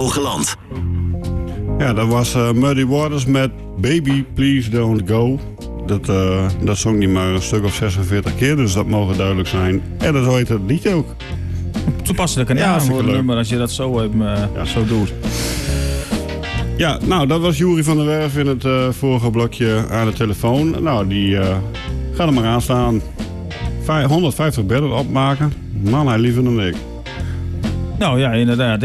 Hogeland. Ja, dat was Muddy Waters met Baby Please Don't Go. Dat zong hij maar een stuk of 46 keer, dus dat mogen duidelijk zijn. En dat heet het liedje ook. Toepasselijk naam voor een nummer als je dat zo doet. Ja, nou, dat was Jury van der Werf in het vorige blokje aan de telefoon. Nou, die gaat er maar aan staan. 150 bedden opmaken. Man, hij liever dan ik. Nou ja, inderdaad.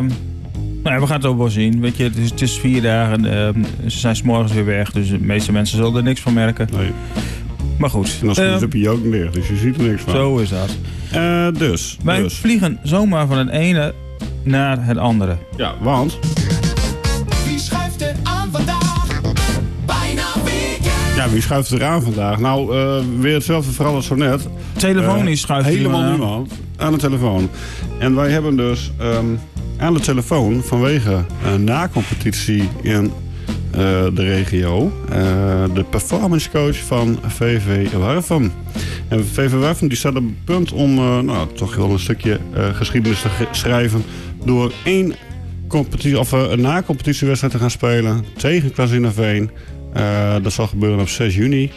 We gaan het ook wel zien. Weet je, het is 4 dagen. Ze zijn 's morgens weer weg. Dus de meeste mensen zullen er niks van merken. Nee. Maar goed. En dan schiet het je ook neer. Dus je ziet er niks van. Zo is dat. Wij vliegen zomaar van het ene naar het andere. Ja, want... Wie schuift er aan vandaag? Bijna weekend. Ja, wie schuift er aan vandaag? Nou, weer hetzelfde verhaal als zo net. Telefonisch schuift helemaal niemand aan de telefoon. En wij hebben dus aan de telefoon vanwege een na-competitie in de regio de performance coach van VV Warffum. En VV Warffum die staat op het punt om toch wel een stukje geschiedenis te schrijven door een na-competitiewedstrijd te gaan spelen tegen Klazinaveen. Dat zal gebeuren op 6 juni.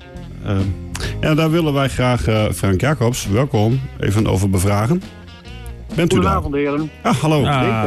En daar willen wij graag Frank Jacobs, welkom, even over bevragen. Bent u daar? Goedenavond, heren. Ah, hallo.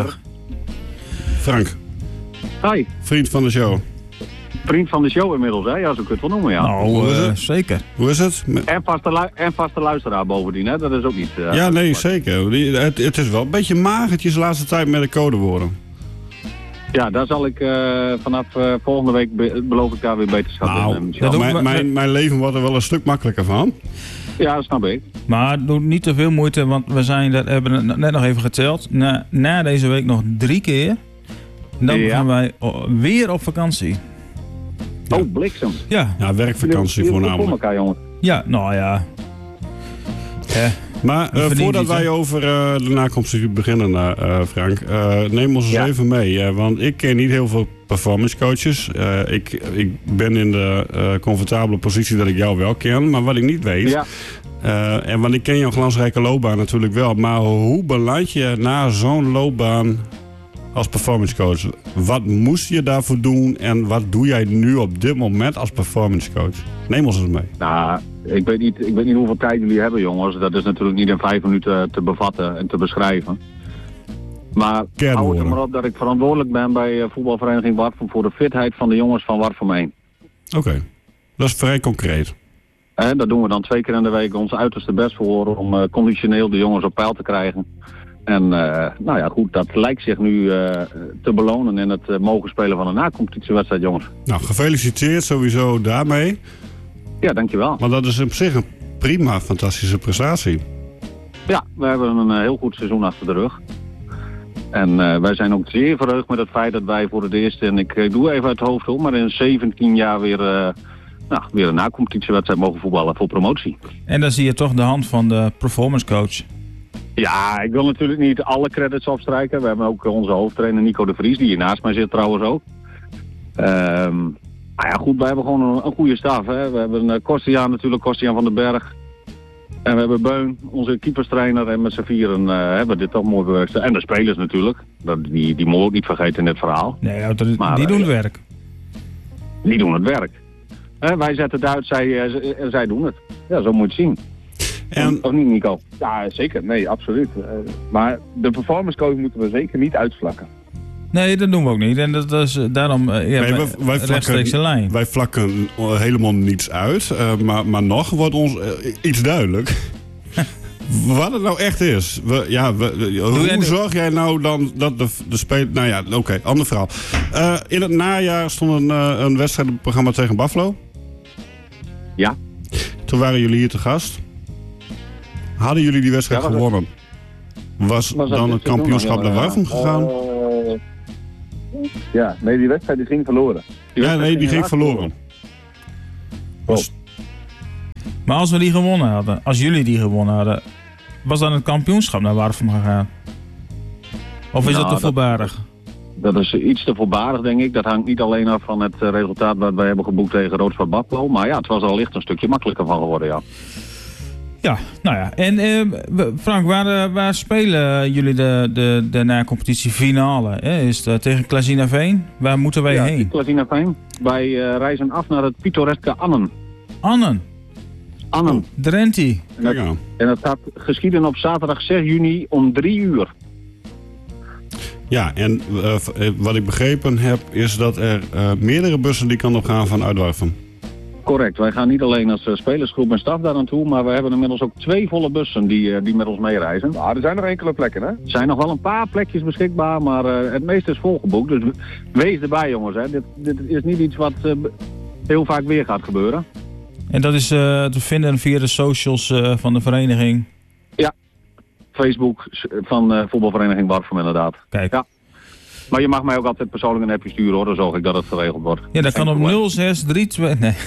Frank. Hi. Vriend van de show. Vriend van de show inmiddels, hè? Ja, zo kun je het wel noemen, ja. Nou, zeker. Hoe is het? En vaste luisteraar bovendien, hè? Dat is ook niet... ja, nee, zeker. Het is wel een beetje magertjes de laatste tijd met de codewoorden. Ja, daar zal ik vanaf volgende week, beloof ik daar weer beterschap in. Mijn leven wordt er wel een stuk makkelijker van. Ja, dat snap ik. Maar doe niet te veel moeite, want we hebben het net nog even geteld. Na deze week nog 3 keer. Dan gaan wij weer op vakantie. Oh, bliksem. Ja, werkvakantie voornamelijk. Voor elkaar, jongen. Ja, nou ja. Maar voordat wij over de nakomst beginnen, Frank, neem ons eens even mee. Want ik ken niet heel veel performance coaches. Ik ben in de comfortabele positie dat ik jou wel ken. Maar wat ik niet weet... Ja. Want ik ken jouw glansrijke loopbaan natuurlijk wel. Maar hoe beland je na zo'n loopbaan als performance coach? Wat moest je daarvoor doen? En wat doe jij nu op dit moment als performance coach? Neem ons eens mee. Nou, ik weet niet hoeveel tijd jullie hebben, jongens. Dat is natuurlijk niet in 5 minuten te bevatten en te beschrijven. Maar hou het er maar op dat ik verantwoordelijk ben bij voetbalvereniging Warffum voor de fitheid van de jongens van Warffum 1. Oké. Dat is vrij concreet. En daar doen we dan 2 keer in de week ons uiterste best voor om conditioneel de jongens op peil te krijgen. En nou ja, goed, dat lijkt zich nu te belonen in het mogen spelen van een na-competitiewedstrijd, jongens. Nou, gefeliciteerd sowieso daarmee. Ja, dankjewel. Maar dat is op zich een prima, fantastische prestatie. Ja, we hebben een heel goed seizoen achter de rug. En wij zijn ook zeer verheugd met het feit dat wij voor het eerst, en ik doe even uit het hoofd hoor, maar in 17 jaar weer een na-competitiewedstrijd mogen voetballen voor promotie. En dan zie je toch de hand van de performance coach. Ja, ik wil natuurlijk niet alle credits opstrijken. We hebben ook onze hoofdtrainer Nico de Vries, die hier naast mij zit trouwens ook. Nou ja, goed, wij hebben gewoon een goede staf. Hè. We hebben Kostiaan natuurlijk, Kostiaan van den Berg. En we hebben Beun, onze keeperstrainer. En met z'n vieren hebben we dit toch mooi bewerkt. En de spelers natuurlijk. Die moet ook niet vergeten in dit verhaal. Nee, die doen het werk. Die doen het werk. Wij zetten het uit, zij doen het. Ja, zo moet je het zien. Of niet, Nico? Ja, zeker. Nee, absoluut. Maar de performance coach moeten we zeker niet uitvlakken. Nee, dat doen we ook niet. En dat is daarom rechtstreeks de lijn. Wij vlakken helemaal niets uit. Maar nog wordt ons iets duidelijk. Wat het nou echt is. Hoe zorg jij nou dan dat de speler... Nou ja, oké, ander verhaal. In het najaar stond een wedstrijdprogramma tegen Buffalo. Ja. Toen waren jullie hier te gast. Hadden jullie die wedstrijd gewonnen? Was dan het kampioenschap naar Warffum gegaan? Ja, nee, die wedstrijd die ging verloren. Die ging verloren. Maar als jullie die gewonnen hadden, was dan het kampioenschap naar Warffum gegaan? Of is dat te voorbarig? Dat is iets te voorbarig, denk ik. Dat hangt niet alleen af van het resultaat wat wij hebben geboekt tegen Roodstad Buffalo. Maar ja, het was al licht een stukje makkelijker van geworden, ja. Ja, nou ja. En Frank, waar spelen jullie de na-competitie finale? Is het tegen Klazinaveen? Waar moeten wij heen? Klazinaveen. Wij reizen af naar het pittoreske Annen. Annen. Drenthe. En dat gaat geschieden op zaterdag 6 juni om 3 uur. Ja, en wat ik begrepen heb is dat er meerdere bussen die kan opgaan van Uitwarven. Correct. Wij gaan niet alleen als spelersgroep en staf daar naartoe, maar we hebben inmiddels ook 2 volle bussen die met ons meereizen. Nou, er zijn nog enkele plekken, hè? Er zijn nog wel een paar plekjes beschikbaar, maar het meeste is volgeboekt. Dus wees erbij, jongens. Hè. Dit is niet iets wat heel vaak weer gaat gebeuren. En dat is te vinden via de socials van de vereniging? Ja, Facebook van voetbalvereniging Warfum inderdaad. Kijk. Ja. Maar je mag mij ook altijd persoonlijk een appje sturen hoor, dan zorg ik dat het geregeld wordt. Ja, dat kan op 0632... Nee.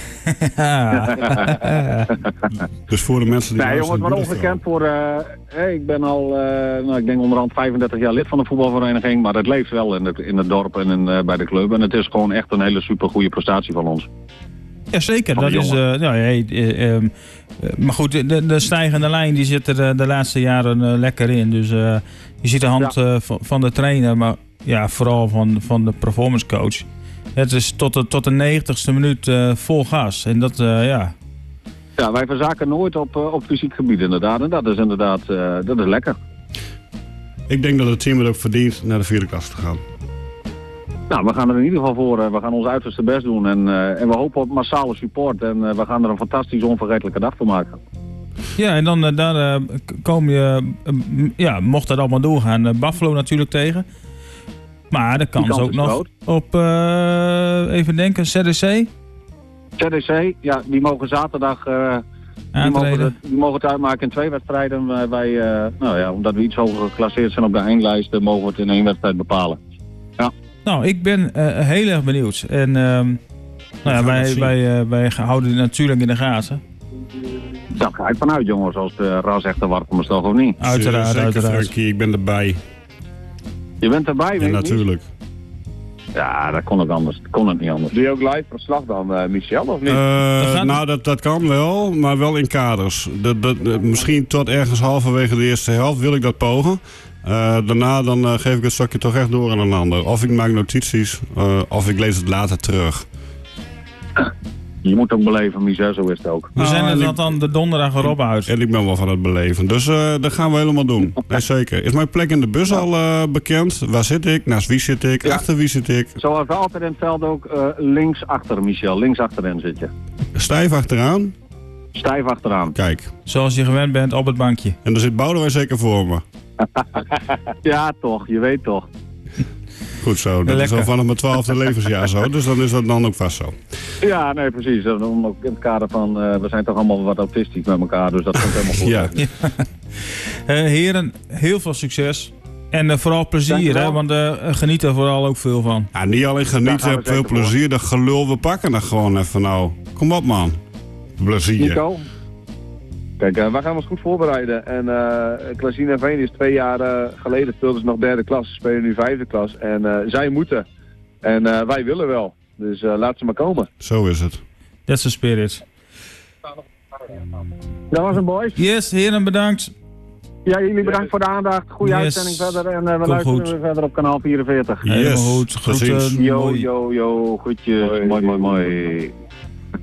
Dus voor de mensen die... Nee jongens, maar ongekend voor... ik ben al, ik denk onderhand 35 jaar lid van de voetbalvereniging, maar het leeft wel in het dorp en bij de club. En het is gewoon echt een hele super goede prestatie van ons. Ja, zeker. Dat is, maar goed, de stijgende lijn die zit er de laatste jaren lekker in. Dus je ziet de hand van de trainer, maar ja, vooral van de performance coach. Het is tot de 90ste minuut vol gas. En dat, ja, wij verzaken nooit op fysiek gebied inderdaad. En dat is inderdaad dat is lekker. Ik denk dat het team het ook verdient naar de 4e klasse te gaan. Nou, we gaan er in ieder geval voor. We gaan ons uiterste best doen. En we hopen op massale support. En we gaan er een fantastisch onvergetelijke dag van maken. Ja, en dan daar kom je, mocht dat allemaal doorgaan, Buffalo natuurlijk tegen. Maar de kans ook nog groot. Op, even denken, ZDC? ZDC, ja, die mogen zaterdag... Die mogen het uitmaken in 2 wedstrijden. Wij, omdat we iets hoger geclasseerd zijn op de eindlijst, mogen we het in 1 wedstrijd bepalen. Ja. Nou, ik ben heel erg benieuwd. En wij houden het natuurlijk in de gaten. Daar ga ik vanuit, jongens, als de ras echt een warm is, toch of niet? Uiteraard. Frankie, ik ben erbij. Je bent erbij, weet je? Ja, natuurlijk. Ja, dat kon ook anders. Kon het niet anders. Doe je ook live verslag dan, Michel, of niet? Nou, dat kan wel, maar wel in kaders. Misschien tot ergens halverwege de eerste helft wil ik dat pogen. Daarna dan geef ik het stokje toch echt door aan een ander. Of ik maak notities, of ik lees het later terug. Je moet ook beleven, Michel, zo is het ook. We zijn er dan de donderdag erop uit. En ik ben wel van het beleven. Dus dat gaan we helemaal doen. Nee, zeker. Is mijn plek in de bus al bekend? Waar zit ik? Naast wie zit ik? Ja. Achter wie zit ik? Zoals altijd in het veld ook links achter, Michel. Links achterin zit je. Stijf achteraan? Stijf achteraan. Kijk. Zoals je gewend bent op het bankje. En daar zit Boudewijn zeker voor me. Ja, toch. Je weet toch. Goed zo, dat is al vanaf mijn 12e levensjaar zo, dus dan is dat dan ook vast zo. Ja, nee, precies. Ook in het kader van, we zijn toch allemaal wat autistisch met elkaar, dus dat komt helemaal goed. Ja. Heren, heel veel succes. En vooral plezier, hè, want geniet er vooral ook veel van. Ja, niet alleen genieten, veel plezier, dat gelul, we pakken dat gewoon even nou. Kom op man, plezier. Nico? Kijk, wij gaan ons goed voorbereiden. En Klazinaveen is 2 jaar geleden speelden ze nog 3e klas. Ze spelen nu 5e klas. En zij moeten. En wij willen wel. Dus laat ze maar komen. Zo is het. That's the spirit. Dat was een boys. Yes, heren bedankt. Ja, jullie bedankt voor de aandacht. Goeie uitzending verder. En we luisteren weer verder op kanaal 44. Yes, helemaal goed. Groeten. Yo, groetjes. Mooi.